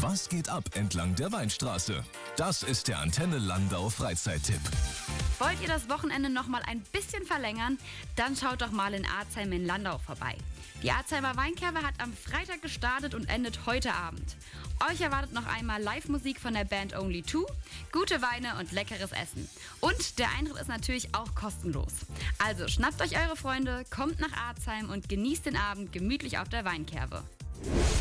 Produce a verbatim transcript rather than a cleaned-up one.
Was geht ab entlang der Weinstraße? Das ist der Antenne Landau Freizeittipp. Wollt ihr das Wochenende noch mal ein bisschen verlängern? Dann schaut doch mal in Arzheim in Landau vorbei. Die Arzheimer Weinkerbe hat am Freitag gestartet und endet heute Abend. Euch erwartet noch einmal Live-Musik von der Band Only Two, gute Weine und leckeres Essen. Und der Eintritt ist natürlich auch kostenlos. Also schnappt euch eure Freunde, kommt nach Arzheim und genießt den Abend gemütlich auf der Weinkerbe.